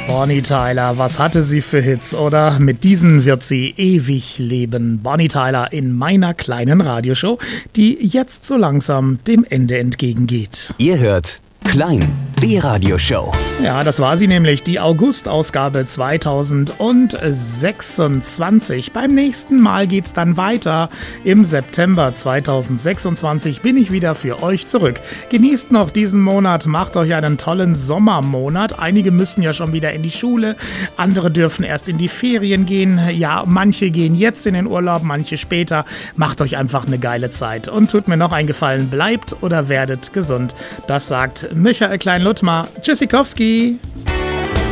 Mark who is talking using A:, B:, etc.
A: Bonnie Tyler, was hatte sie für Hits, oder? Mit diesen wird sie ewig leben. Bonnie Tyler in meiner kleinen Radioshow, die jetzt so langsam dem Ende entgegengeht.
B: Ihr hört Klein, die Radioshow.
A: Ja, das war sie nämlich, die August-Ausgabe 2026. Beim nächsten Mal geht's dann weiter. Im September 2026 bin ich wieder für euch zurück. Genießt noch diesen Monat, macht euch einen tollen Sommermonat. Einige müssen ja schon wieder in die Schule, andere dürfen erst in die Ferien gehen. Ja, manche gehen jetzt in den Urlaub, manche später. Macht euch einfach eine geile Zeit. Und tut mir noch einen Gefallen, bleibt oder werdet gesund. Das sagt Michael Klein-Luttmer. Tschüssikowski.